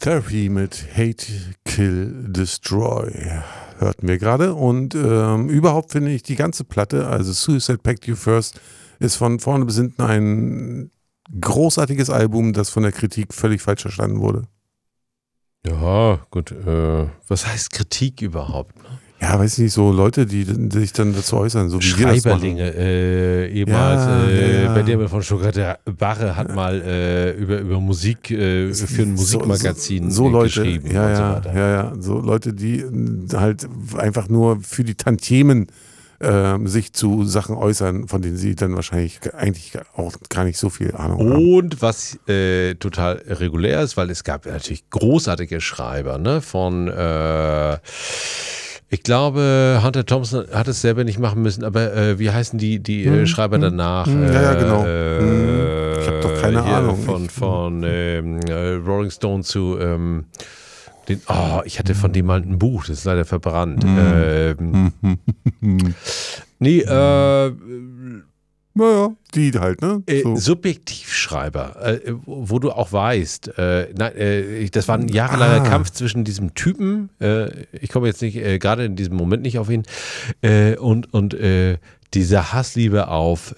Therapy mit Hate, Kill, Destroy hörten wir gerade und überhaupt finde ich die ganze Platte, also Suicide Pact You First, ist von vorne bis hinten ein großartiges Album, das von der Kritik völlig falsch verstanden wurde. Ja, gut. Was heißt Kritik überhaupt? Ja, weiß ich nicht, so Leute, die sich dann dazu äußern, so wie wir das machen. Schreiberlinge, ehemals, bei der von Stuttgart Barre hat mal über Musik für ein Musikmagazin so Leute, geschrieben ja, und so weiter. So Leute, die halt einfach nur für die Tantiemen sich zu Sachen äußern, von denen sie dann wahrscheinlich eigentlich auch gar nicht so viel Ahnung haben. Und was total regulär ist, weil es gab natürlich großartige Schreiber, ne, von ich glaube, Hunter Thompson hat es selber nicht machen müssen, aber wie heißen die Schreiber danach? Ja, genau. Ich habe doch keine Ahnung. Von Rolling Stone zu ich hatte von dem mal ein Buch, das ist leider verbrannt. Naja, die halt, ne? So. Subjektivschreiber, wo du auch weißt, das war ein jahrelanger Kampf zwischen diesem Typen, ich komme jetzt nicht, gerade in diesem Moment nicht auf ihn, und dieser Hassliebe auf